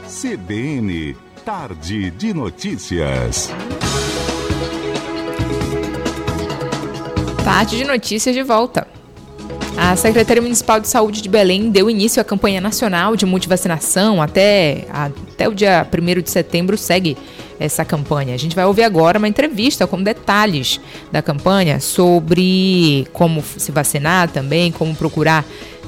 CBN, Tarde de Notícias. Tarde de Notícias de volta. A Secretaria Municipal de Saúde de Belém deu início à campanha nacional de multivacinação. Até o dia 1º de setembro segue essa campanha. A gente vai ouvir agora uma entrevista com detalhes da campanha sobre como se vacinar também, como procurar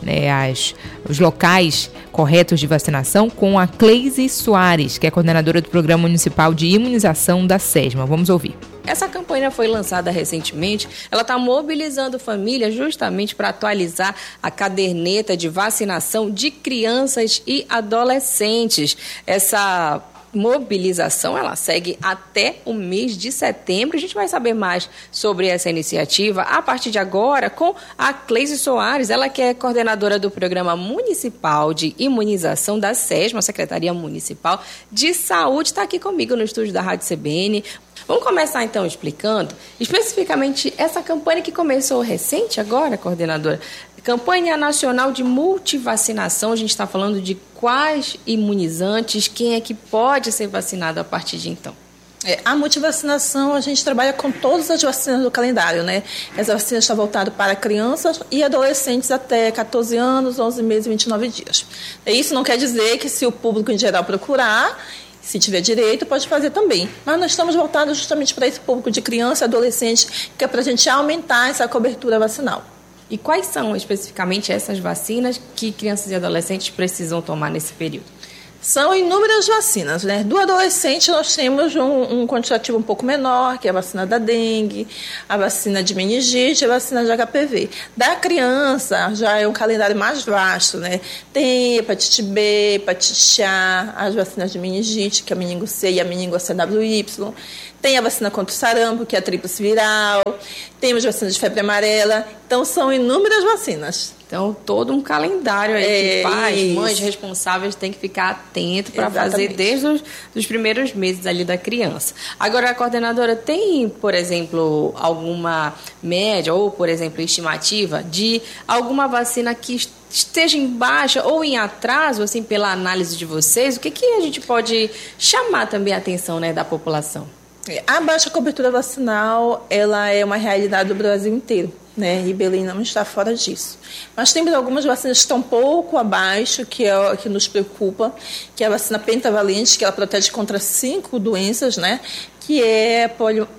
os locais corretos de vacinação, com a Cleise Soares, que é coordenadora do Programa Municipal de Imunização da SESMA. Vamos ouvir. Essa campanha foi lançada recentemente. Ela está mobilizando famílias justamente para atualizar a caderneta de vacinação de crianças e adolescentes. Essa mobilização, ela segue até o mês de setembro. A gente vai saber mais sobre essa iniciativa a partir de agora com a Cleise Soares, ela que é coordenadora do Programa Municipal de Imunização da SESMA, Secretaria Municipal de Saúde, está aqui comigo no estúdio da Rádio CBN. Vamos começar então explicando especificamente essa campanha que começou recente agora, coordenadora. Campanha Nacional de Multivacinação. A gente está falando de quais imunizantes, quem é que pode ser vacinado a partir de então? A multivacinação, a gente trabalha com todas as vacinas do calendário, né? Essa vacina está voltada para crianças e adolescentes até 14 anos, 11 meses e 29 dias. Isso não quer dizer que se o público em geral procurar, se tiver direito, pode fazer também. Mas nós estamos voltados justamente para esse público de criança e adolescente, que é para a gente aumentar essa cobertura vacinal. E quais são especificamente essas vacinas que crianças e adolescentes precisam tomar nesse período? São inúmeras vacinas, né? Do adolescente nós temos um quantitativo um pouco menor, que é a vacina da dengue, a vacina de meningite e a vacina de HPV. Da criança já é um calendário mais vasto, né? Tem hepatite B, hepatite A, as vacinas de meningite, que é a meningo C e a meningo CWY. Tem a vacina contra o sarampo, que é a tríplice viral. Temos vacina de febre amarela. Então, são inúmeras vacinas. Então, todo um calendário aí que pais, mães responsáveis têm que ficar atento para fazer desde os primeiros meses ali da criança. Agora, a coordenadora tem, por exemplo, alguma média ou, por exemplo, estimativa de alguma vacina que esteja em baixa ou em atraso, assim, pela análise de vocês? O que a gente pode chamar também a atenção, né, da população? A baixa cobertura vacinal, ela é uma realidade do Brasil inteiro, né? E Belém não está fora disso. Mas temos algumas vacinas que estão um pouco abaixo, que é o que nos preocupa, que é a vacina pentavalente, que ela protege contra 5 doenças, né? Que é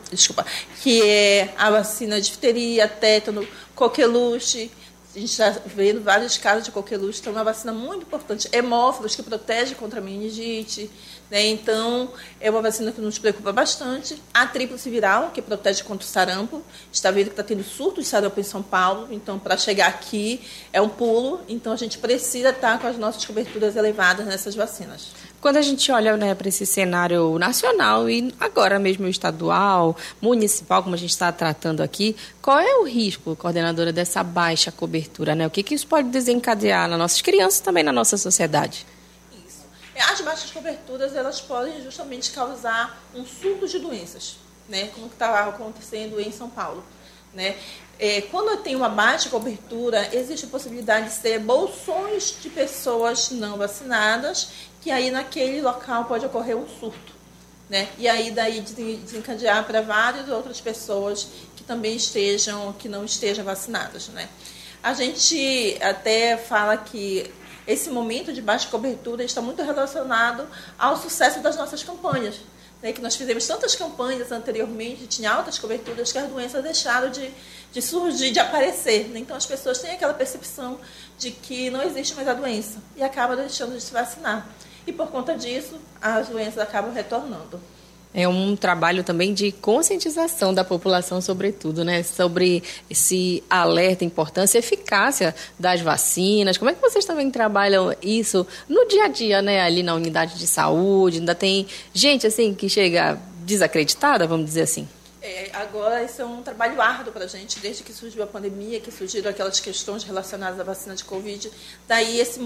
a vacina de difteria, tétano, coqueluche. A gente está vendo vários casos de coqueluche, então é uma vacina muito importante. Hemófilos, que protege contra a meningite, né? Então, é uma vacina que nos preocupa bastante. A tríplice viral, que protege contra o sarampo. Está vendo que está tendo surto de sarampo em São Paulo, então, para chegar aqui é um pulo. Então, a gente precisa estar com as nossas coberturas elevadas nessas vacinas. Quando a gente olha, né, para esse cenário nacional e agora mesmo estadual, municipal, como a gente está tratando aqui, qual é o risco, coordenadora, dessa baixa cobertura, né? O que isso pode desencadear nas nossas crianças e também na nossa sociedade? Isso. As baixas coberturas, elas podem justamente causar um surto de doenças, né? Como estava acontecendo em São Paulo, né? Quando tem uma baixa cobertura, existe a possibilidade de ser bolsões de pessoas não vacinadas, que aí naquele local pode ocorrer um surto, né? E aí daí desencadear para várias outras pessoas que também que não estejam vacinadas, né? A gente até fala que esse momento de baixa cobertura está muito relacionado ao sucesso das nossas campanhas, né? Que nós fizemos tantas campanhas anteriormente, tinha altas coberturas, que as doenças deixaram de surgir, de aparecer, né? Então as pessoas têm aquela percepção de que não existe mais a doença e acabam deixando de se vacinar. E por conta disso, as doenças acabam retornando. É um trabalho também de conscientização da população, sobretudo, né? Sobre esse alerta, importância e eficácia das vacinas. Como é que vocês também trabalham isso no dia a dia, né? Ali na unidade de saúde, ainda tem gente assim que chega desacreditada, vamos dizer assim? Agora, isso é um trabalho árduo para a gente, desde que surgiu a pandemia, que surgiram aquelas questões relacionadas à vacina de Covid. Daí, esse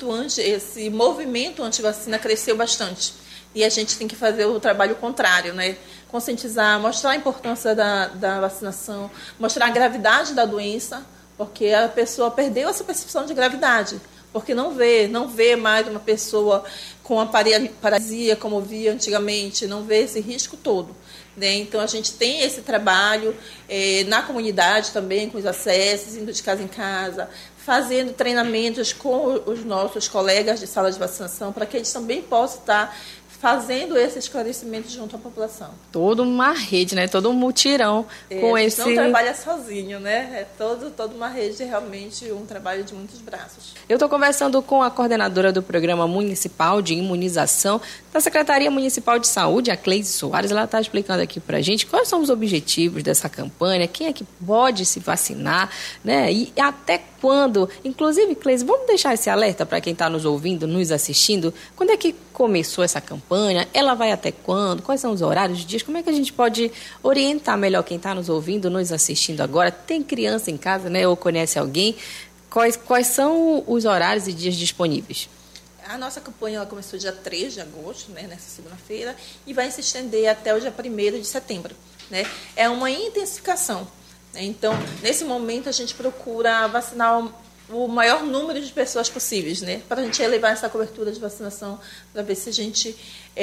movimento anti-vacina cresceu bastante. E a gente tem que fazer o trabalho contrário, né? Conscientizar, mostrar a importância da vacinação, mostrar a gravidade da doença, porque a pessoa perdeu essa percepção de gravidade, porque não vê mais uma pessoa com a paralisia, como via antigamente, não vê esse risco todo. Né? Então, a gente tem esse trabalho na comunidade também, com os acessos, indo de casa em casa, fazendo treinamentos com os nossos colegas de sala de vacinação, para que eles também possam estar fazendo esse esclarecimento junto à população. Toda uma rede, né? Todo um mutirão com esse... Não trabalha sozinho, né? É toda uma rede, realmente um trabalho de muitos braços. Eu estou conversando com a coordenadora do Programa Municipal de Imunização da Secretaria Municipal de Saúde, a Cleide Soares. Ela está explicando aqui para a gente quais são os objetivos dessa campanha, quem é que pode se vacinar, né? E até quando. Inclusive, Cleide, vamos deixar esse alerta para quem está nos ouvindo, nos assistindo. Quando é que começou essa campanha? Ela vai até quando? Quais são os horários de dias? Como é que a gente pode orientar melhor quem está nos ouvindo, nos assistindo agora? Tem criança em casa, né? Ou conhece alguém? Quais são os horários e dias disponíveis? A nossa campanha ela começou dia 3 de agosto, né, nessa segunda-feira, e vai se estender até o dia 1º de setembro. Né? É uma intensificação. Né? Então, nesse momento, a gente procura vacinar o maior número de pessoas possíveis, né? Para a gente elevar essa cobertura de vacinação, para ver se a gente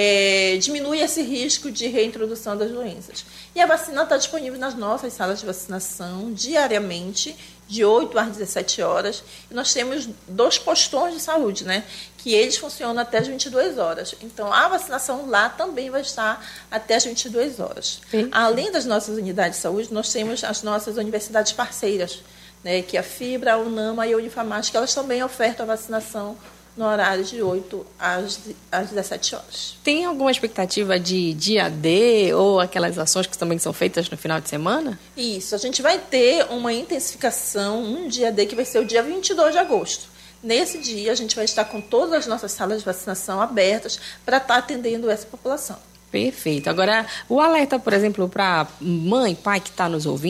diminui esse risco de reintrodução das doenças. E a vacina está disponível nas nossas salas de vacinação diariamente, de 8 às 17 horas. E nós temos 2 postões de saúde, né? Que eles funcionam até as 22 horas. Então, a vacinação lá também vai estar até as 22 horas. Sim. Além das nossas unidades de saúde, nós temos as nossas universidades parceiras, né, que a Fibra, a UNAMA e a Unifarmate, que elas também ofertam a vacinação no horário de 8 às 17 horas. Tem alguma expectativa de dia D ou aquelas ações que também são feitas no final de semana? Isso, a gente vai ter uma intensificação, um dia D, que vai ser o dia 22 de agosto. Nesse dia, a gente vai estar com todas as nossas salas de vacinação abertas para estar atendendo essa população. Perfeito. Agora, o alerta, por exemplo, para mãe, pai que está nos ouvindo,